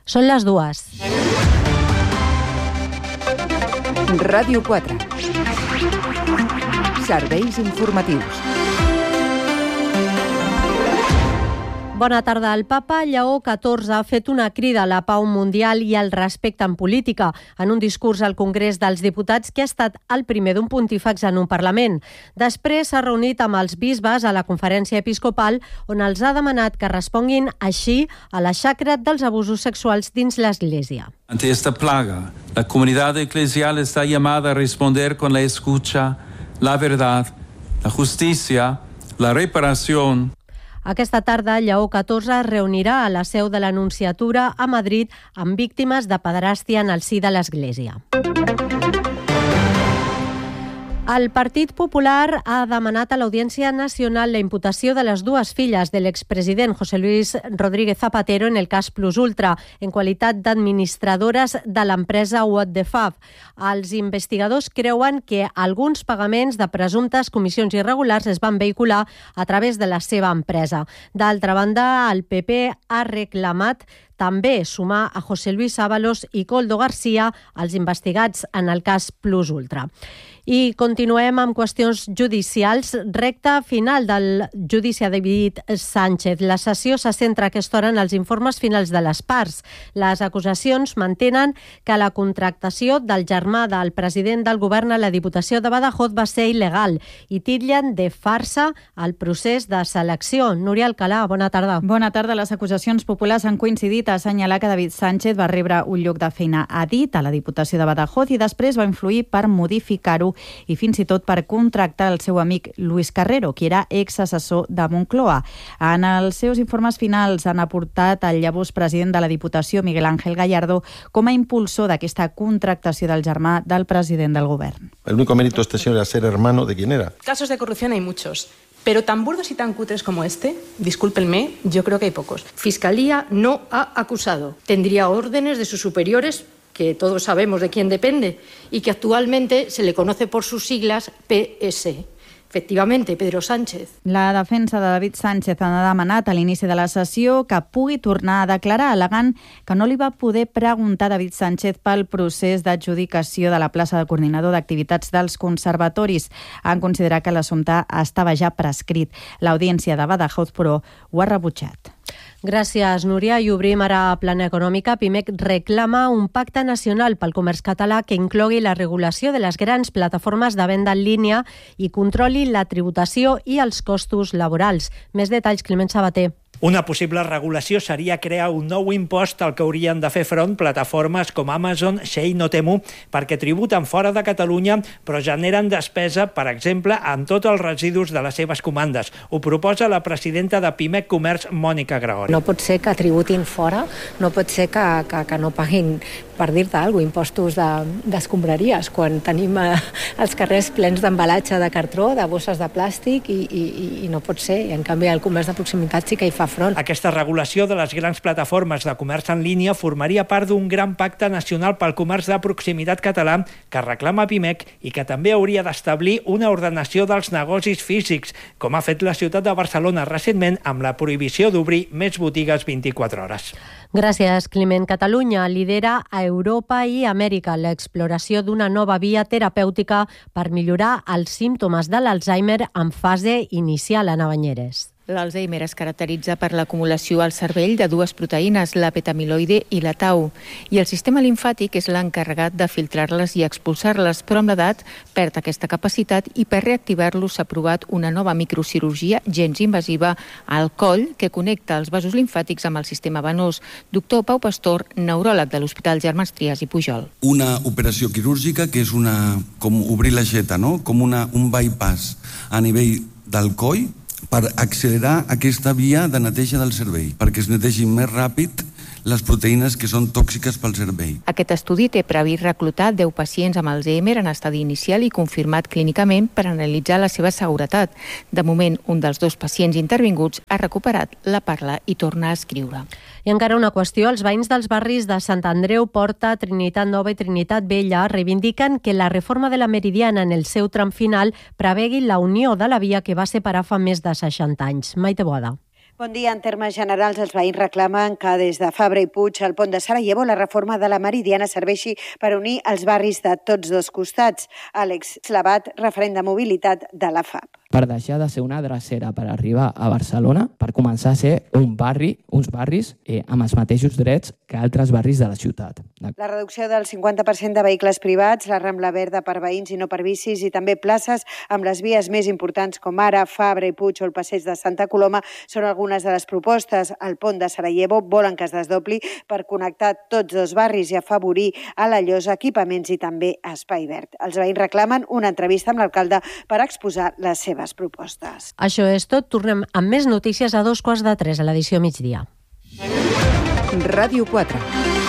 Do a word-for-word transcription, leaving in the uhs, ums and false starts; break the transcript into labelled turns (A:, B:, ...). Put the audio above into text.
A: Són les dues.
B: Ràdio quatre. Serveis informatius.
A: Bona tarda. El papa Lleó catorze ha fet una crida a la pau mundial i al respecte en política en un discurs al Congrés dels Diputats que ha estat el primer d'un pontífex en un Parlament. Després s'ha reunit amb els bisbes a la conferència episcopal on els ha demanat que responguin així a la xacra dels abusos sexuals dins l'Església.
C: Ante esta plaga, la comunidad eclesial está llamada a responder con la escucha, la verdad, la justicia, la reparación.
A: Aquesta tarda, Lleó catorze es reunirà a la seu de l'Anunciatura a Madrid amb víctimes de pederàstia en el si de l'Església. El Partit Popular ha demanat a l'Audiència Nacional la imputació de les dues filles de l'expresident José Luis Rodríguez Zapatero en el cas Plus Ultra, en qualitat d'administradores de l'empresa What the Fab. Els investigadors creuen que alguns pagaments de presumptes comissions irregulars es van vehicular a través de la seva empresa. D'altra banda, el P P ha reclamat també sumar a José Luis Ábalos i Koldo García, els investigats en el cas Plus Ultra. I continuem amb qüestions judicials. Recta final del judici a David Sánchez. La sessió se centra a aquesta hora en els informes finals de les parts. Les acusacions mantenen que la contractació del germà del president del govern a la Diputació de Badajoz va ser il·legal i titllen de farsa el procés de selecció. Núria Alcalà, bona tarda.
D: Bona tarda. Les acusacions populars han coincidit a assenyalar que David Sánchez va rebre un lloc de feina a dit a la Diputació de Badajoz i després va influir per modificar-ho i fins i tot per contractar el seu amic Luis Carrero, qui era exassessor de Moncloa. En els seus informes finals han aportat el llavors president de la Diputació, Miguel Ángel Gallardo, com a impulsor d'aquesta contractació del germà del president del govern.
E: El único mérito de este señor era ser hermano de quien era.
F: Casos de corrupción hay muchos. Pero tan burdos y tan cutres como este, discúlpenme, yo creo que hay pocos.
G: Fiscalía no ha acusado. Tendría órdenes de sus superiores, que todos sabemos de quién depende, y que actualmente se le conoce por sus siglas P S. Efectivamente, Pedro Sánchez.
D: La defensa de David Sánchez ha demanat a l'inici de la sessió que pugui tornar a declarar, al·legant que no li va poder preguntar David Sánchez pel procés d'adjudicació de la plaça de coordinador d'activitats dels conservatoris. Han considerat que l'assumpte estava ja prescrit. L'Audiència de Badajoz, però, ho ha rebutjat.
A: Gràcies, Núria. I obrim ara a Plana Econòmica. Pimec reclama un pacte nacional pel comerç català que inclogui la regulació de les grans plataformes de venda en línia i controli la tributació i els costos laborals. Més detalls, Climent Sabater.
H: Una possible regulació seria crear un nou impost al que haurien de fer front plataformes com Amazon, Shein o Temu, perquè tributen fora de Catalunya però generen despesa, per exemple, en tots els residus de les seves comandes. Ho proposa la presidenta de Pimec Comerç, Mònica Gregori.
I: No pot ser que tributin fora, no pot ser que, que, que no paguin, per dir-te alguna cosa, impostos d'escombraries, de, quan tenim eh, els carrers plens d'embalatge de cartró, de bosses de plàstic, i, i, i no pot ser. I en canvi, el comerç de proximitat sí que hi fa front.
H: Aquesta regulació de les grans plataformes de comerç en línia formaria part d'un gran pacte nacional pel comerç de proximitat català que reclama Pimec i que també hauria d'establir una ordenació dels negocis físics, com ha fet la ciutat de Barcelona recentment amb la prohibició d'obrir més botigues vint-i-quatre hores.
A: Gràcies, Climent. Catalunya lidera a Europa i Amèrica l'exploració d'una nova via terapèutica per millorar els símptomes de l'Alzheimer en fase inicial a Banyeres.
J: L'Alzheimer es caracteritza per l'acumulació al cervell de dues proteïnes, la beta-amiloide i la tau, i el sistema limfàtic és l'encarregat de filtrar-les i expulsar-les, però amb l'edat perd aquesta capacitat i per reactivar-los s'ha provat una nova microcirurgia gens invasiva al coll que connecta els vasos limfàtics amb el sistema venós. Doctor Pau Pastor, neuròleg de l'Hospital Germans Trias i Pujol.
K: Una operació quirúrgica que és una, com obrir l'aixeta, no? Com una, un bypass a nivell del coll, per accelerar aquesta via de neteja del cervell, perquè es netegin més ràpid les proteïnes que són tòxiques pel cervell.
J: Aquest estudi té previst reclutar deu pacients amb Alzheimer en estadi inicial i confirmat clínicament per analitzar la seva seguretat. De moment, un dels dos pacients intervinguts ha recuperat la parla i torna a escriure.
A: I encara una qüestió. Els veïns dels barris de Sant Andreu, Porta, Trinitat Nova i Trinitat Vella reivindiquen que la reforma de la Meridiana en el seu tram final prevegui la unió de la via que va separar fa més de seixanta anys. Maite Boada.
L: Bon dia. En termes generals, els veïns reclamen que des de Fabra i Puig al pont de Sarajevo la reforma de la Meridiana serveixi per unir els barris de tots dos costats. Àlex Slavat, referent de mobilitat de la F A P.
M: Per deixar de ser una drecera per arribar a Barcelona, per començar a ser un barri, uns barris eh, amb els mateixos drets que altres barris de la ciutat.
L: La reducció del cinquanta per cent de vehicles privats, la Rambla Verda per veïns i no per bicis i també places amb les vies més importants com ara Fabra i Puig o el passeig de Santa Coloma són algunes de les propostes. El pont de Sarajevo volen que es desdobli per connectar tots dos barris i afavorir a la Llosa equipaments i també espai verd. Els veïns reclamen una entrevista amb l'alcalde per exposar les seves propostes.
A: Això és tot. Tornem amb més notícies a dos quarts de tres a l'edició migdia.
B: Ràdio quatre.